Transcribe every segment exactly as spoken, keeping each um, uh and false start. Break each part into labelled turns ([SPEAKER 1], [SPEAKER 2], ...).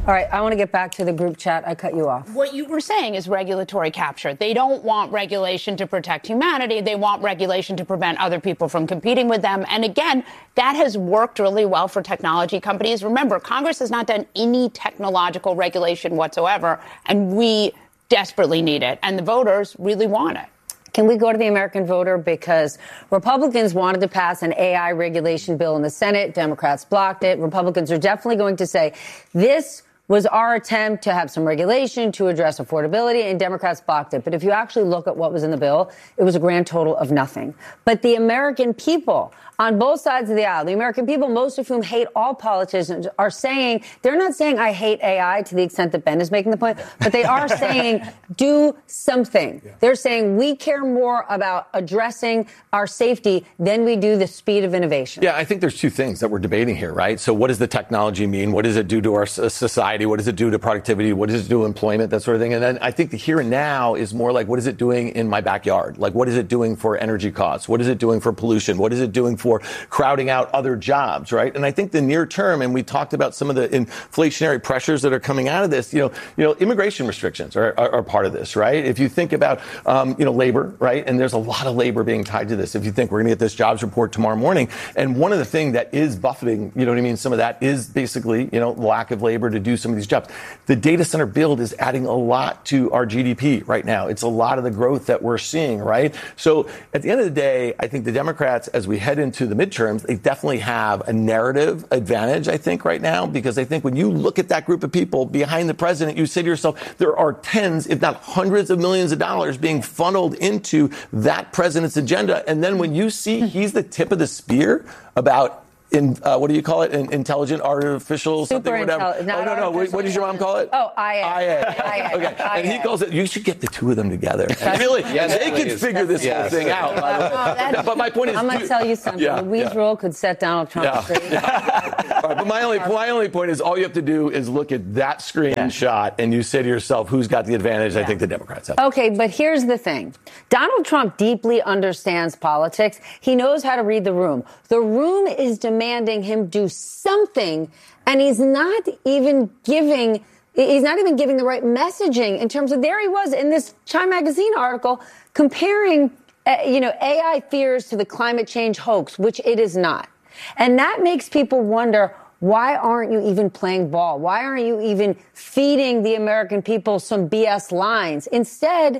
[SPEAKER 1] All right, I want to get back to the group chat. I cut you off.
[SPEAKER 2] What you were saying is regulatory capture. They don't want regulation to protect humanity. They want regulation to prevent other people from competing with them. And again, that has worked really well for technology companies. Remember, Congress has not done any technological regulation whatsoever, and we desperately need it. And the voters really want it.
[SPEAKER 1] Can we go to the American voter? Because Republicans wanted to pass an A I regulation bill in the Senate. Democrats blocked it. Republicans are definitely going to say this was our attempt to have some regulation to address affordability, and Democrats blocked it. But if you actually look at what was in the bill, it was a grand total of nothing. But the American people on both sides of the aisle, the American people, most of whom hate all politicians, are saying, they're not saying I hate A I to the extent that Ben is making the point, but they are saying do something. Yeah. They're saying we care more about addressing our safety than we do the speed of innovation.
[SPEAKER 3] Yeah, I think there's two things that we're debating here, right? So what does the technology mean? What does it do to our society? What does it do to productivity? What does it do to employment? That sort of thing. And then I think the here and now is more like, what is it doing in my backyard? Like, what is it doing for energy costs? What is it doing for pollution? What is it doing for crowding out other jobs, right? And I think the near term, and we talked about some of the inflationary pressures that are coming out of this, you know, you know, immigration restrictions are, are, are part of this, right? If you think about, um, you know, labor, right? And there's a lot of labor being tied to this. If you think we're going to get this jobs report tomorrow morning, and one of the things that is buffeting, you know what I mean, some of that is basically, you know, lack of labor to do some of these jobs. The data center build is adding a lot to our G D P right now. It's a lot of the growth that we're seeing, right? So at the end of the day, I think the Democrats, as we head into the midterms, they definitely have a narrative advantage, I think, right now, because I think when you look at that group of people behind the president, you say to yourself, there are tens, if not hundreds of millions of dollars being funneled into that president's agenda. And then when you see he's the tip of the spear about In, uh, what do you call it? In, intelligent artificial something,
[SPEAKER 1] Super
[SPEAKER 3] whatever.
[SPEAKER 1] Intelli-
[SPEAKER 3] oh, no, no. What, what does your mom call it?
[SPEAKER 1] Oh, I A.
[SPEAKER 3] I A.
[SPEAKER 1] I A.
[SPEAKER 3] Okay.
[SPEAKER 1] I A.
[SPEAKER 3] And he calls it, you should get the two of them together. really?
[SPEAKER 4] Yes,
[SPEAKER 3] they could figure this
[SPEAKER 4] yes.
[SPEAKER 3] whole thing out. By the way. But my point is,
[SPEAKER 1] I'm going to tell you something.
[SPEAKER 3] Yeah,
[SPEAKER 1] Louise
[SPEAKER 3] yeah.
[SPEAKER 1] Rule could set Donald Trump
[SPEAKER 3] Yeah.
[SPEAKER 1] straight.
[SPEAKER 3] Yeah. All right, but my only, my only point is all you have to do is look at that screenshot yeah. and you say to yourself, who's got the advantage? Yeah. I think the Democrats have.
[SPEAKER 1] Okay, but here's the thing. Donald Trump deeply understands politics. He knows how to read the room. The room is demanding him do something, and he's not even giving he's not even giving the right messaging in terms of, there he was in this Time Magazine article comparing uh, you know A I fears to the climate change hoax, which it is not. And that makes people wonder, why aren't you even playing ball? Why aren't you even feeding the American people some B S lines? Instead,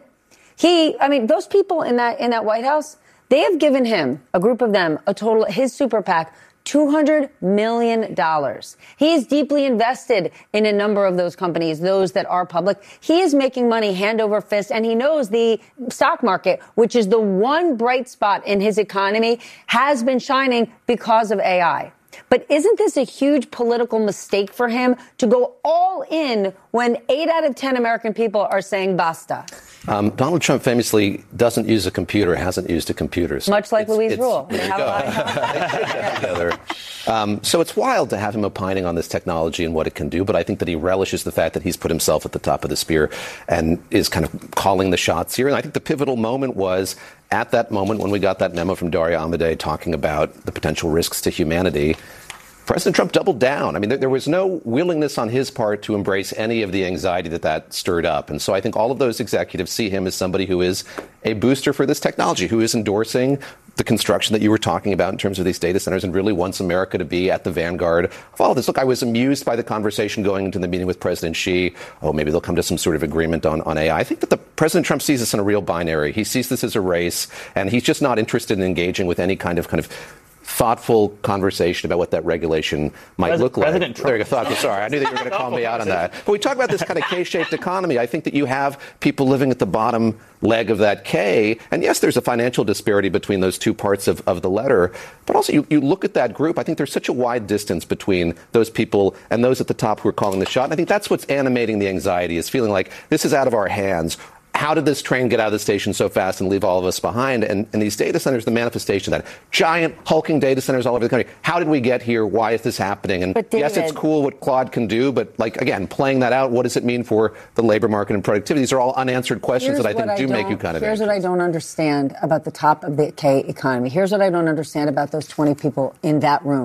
[SPEAKER 1] he I mean those people in that in that White House, they have given him, a group of them, a total, his super PAC, two hundred million dollars. He is deeply invested in a number of those companies, those that are public. He is making money hand over fist, and he knows the stock market, which is the one bright spot in his economy, has been shining because of A I. But isn't this a huge political mistake for him to go all in when eight out of ten American people are saying basta?
[SPEAKER 4] Um, Donald Trump famously doesn't use a computer, hasn't used a computer. So
[SPEAKER 1] Much like
[SPEAKER 4] it's,
[SPEAKER 1] Louise
[SPEAKER 4] it's,
[SPEAKER 1] Rule.
[SPEAKER 4] There you go. um, so it's wild to have him opining on this technology and what it can do, but I think that he relishes the fact that he's put himself at the top of the spear and is kind of calling the shots here. And I think the pivotal moment was at that moment when we got that memo from Daria Amodei talking about the potential risks to humanity. President Trump doubled down. I mean, there, there was no willingness on his part to embrace any of the anxiety that that stirred up. And so I think all of those executives see him as somebody who is a booster for this technology, who is endorsing the construction that you were talking about in terms of these data centers and really wants America to be at the vanguard of all of this. Look, I was amused by the conversation going into the meeting with President Xi. Oh, maybe they'll come to some sort of agreement on, on A I. I think that the President Trump sees this in a real binary. He sees this as a race, and he's just not interested in engaging with any kind of kind of thoughtful conversation about what that regulation might
[SPEAKER 5] President,
[SPEAKER 4] look like.
[SPEAKER 5] President Trump.
[SPEAKER 4] There you go. Thoughtful. Sorry, I knew that you were going to call me out on that. But we talk about this kind of K-shaped economy. I think that you have people living at the bottom leg of that K. And yes, there's a financial disparity between those two parts of, of the letter. But also, you, you look at that group, I think there's such a wide distance between those people and those at the top who are calling the shot. And I think that's what's animating the anxiety, is feeling like this is out of our hands. How did this train get out of the station so fast and leave all of us behind? And, and these data centers, the manifestation of that, giant hulking data centers all over the country. How did we get here? Why is this happening? And
[SPEAKER 1] David,
[SPEAKER 4] yes, it's cool what Claude can do, but like, again, playing that out, what does it mean for the labor market and productivity? These are all unanswered questions that I think I do make you kind of
[SPEAKER 1] Here's
[SPEAKER 4] anxious.
[SPEAKER 1] what I don't understand about the top of the K economy. Here's what I don't understand about those twenty people in that room.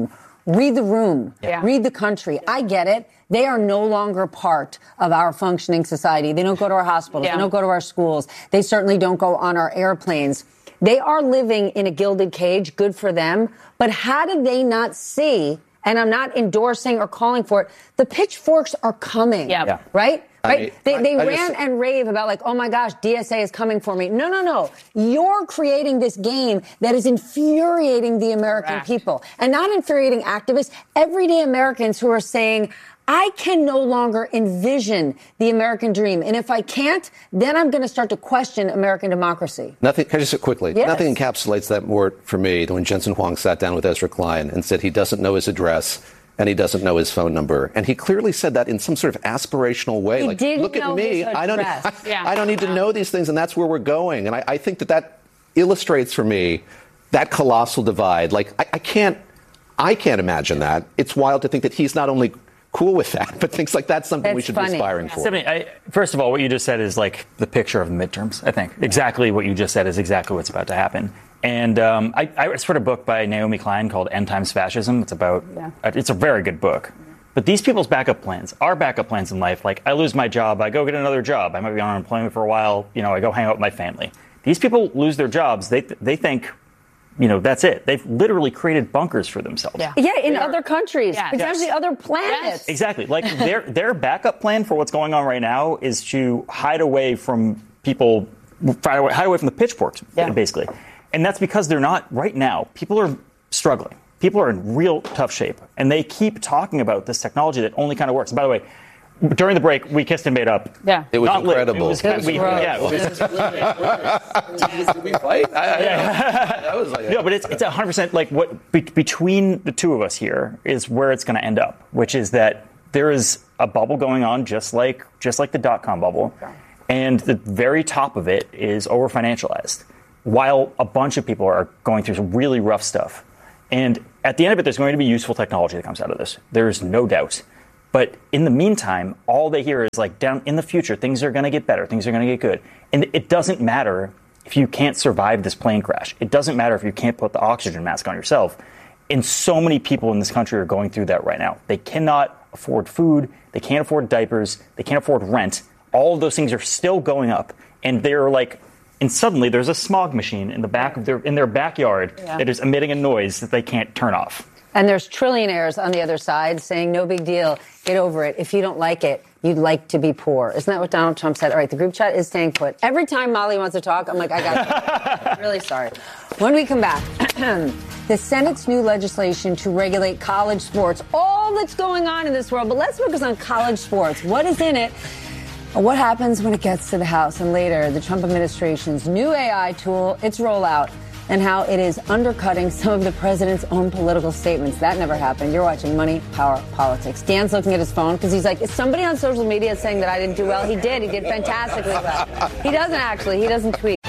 [SPEAKER 1] read the room,
[SPEAKER 2] Yeah.
[SPEAKER 1] read the country. I get it. They are no longer part of our functioning society. They don't go to our hospitals.
[SPEAKER 2] Yeah.
[SPEAKER 1] They don't go to our schools. They certainly don't go on our airplanes. They are living in a gilded cage. Good for them. But how do they not see, and I'm not endorsing or calling for it, the pitchforks are coming,
[SPEAKER 2] Yeah. Yeah.
[SPEAKER 1] right? Right?
[SPEAKER 4] I-
[SPEAKER 1] they they
[SPEAKER 4] I- I
[SPEAKER 1] ran
[SPEAKER 4] just-
[SPEAKER 1] and rave about like, oh my gosh, D S A is coming for me. No, no, no. You're creating this game that is infuriating the American
[SPEAKER 2] Correct.
[SPEAKER 1] people, and not infuriating activists, everyday Americans who are saying, I can no longer envision the American dream. And if I can't, then I'm going to start to question American democracy.
[SPEAKER 4] Nothing, can I just say quickly,
[SPEAKER 1] Yes.
[SPEAKER 4] nothing encapsulates that more for me than when Jensen Huang sat down with Ezra Klein and said he doesn't know his address and he doesn't know his phone number. And he clearly said that in some sort of aspirational way.
[SPEAKER 1] He
[SPEAKER 4] like,
[SPEAKER 1] didn't
[SPEAKER 4] look
[SPEAKER 1] know
[SPEAKER 4] at me.
[SPEAKER 1] his
[SPEAKER 4] I don't,
[SPEAKER 1] address.
[SPEAKER 4] I,
[SPEAKER 2] Yeah.
[SPEAKER 4] I don't need to know these things, and that's where we're going. And I, I think that that illustrates for me that colossal divide. Like, I, I can't, I can't imagine that. It's wild to think that he's not only cool with that, but thinks like that's something we
[SPEAKER 1] That's
[SPEAKER 4] should
[SPEAKER 1] funny.
[SPEAKER 4] be aspiring for.
[SPEAKER 5] Stephanie, I, first of all, what you just said is like the picture of the midterms, I think. Exactly what you just said is exactly what's about to happen. And um, I, I read a book by Naomi Klein called End Times Fascism. It's about,
[SPEAKER 2] Yeah.
[SPEAKER 5] uh, it's a very good book. But these people's backup plans, our backup plans in life, like I lose my job, I go get another job, I might be on unemployment for a while, you know, I go hang out with my family. These people lose their jobs, they they think, you know, that's it. They've literally created bunkers for themselves.
[SPEAKER 2] Yeah.
[SPEAKER 1] Yeah, in other countries,
[SPEAKER 2] Yes.
[SPEAKER 1] potentially
[SPEAKER 5] Yes.
[SPEAKER 1] other planets.
[SPEAKER 2] Yes.
[SPEAKER 5] Exactly. Like their their backup plan for what's going on right now is to hide away from people, hide away, hide away from the pitchforks,
[SPEAKER 2] Yeah.
[SPEAKER 5] basically. And that's because they're not right now. People are struggling. People are in real tough shape, and they keep talking about this technology that only kind of works. And by the way, during the break, we kissed and made up.
[SPEAKER 2] Yeah.
[SPEAKER 4] It was
[SPEAKER 5] Not lit.
[SPEAKER 4] incredible.
[SPEAKER 5] It was,
[SPEAKER 1] It was
[SPEAKER 5] we,
[SPEAKER 1] gross.
[SPEAKER 5] yeah, it was-
[SPEAKER 3] Did we fight? I, I, that was like,
[SPEAKER 5] No, but it's it's one hundred percent like what be, between the two of us here is where it's going to end up, which is that there is a bubble going on just like just like the dot-com bubble, and the very top of it is over financialized, while a bunch of people are going through some really rough stuff. And at the end of it, there's going to be useful technology that comes out of this. There's no doubt. But in the meantime, all they hear is like down in the future, things are going to get better. Things are going to get good. And it doesn't matter if you can't survive this plane crash. It doesn't matter if you can't put the oxygen mask on yourself. And so many people in this country are going through that right now. They cannot afford food. They can't afford diapers. They can't afford rent. All of those things are still going up. And they're like, and suddenly there's a smog machine in the back of their, in their backyard
[SPEAKER 2] Yeah.
[SPEAKER 5] that is emitting a noise that they can't turn off.
[SPEAKER 1] And there's trillionaires on the other side saying, no big deal, get over it. If you don't like it, you'd like to be poor. Isn't that what Donald Trump said? All right, the group chat is staying put. Every time Molly wants to talk, I'm like, I got it. Really sorry. When we come back, the Senate's new legislation to regulate college sports, all that's going on in this world. But let's focus on college sports. What is in it? What happens when it gets to the House? And later, the Trump administration's new A I tool, its rollout, and how it is undercutting some of the president's own political statements. That never happened. You're watching Money, Power, Politics. Dan's looking at his phone because he's like, is somebody on social media saying that I didn't do well? He did. He did fantastically well. He doesn't actually. He doesn't tweet.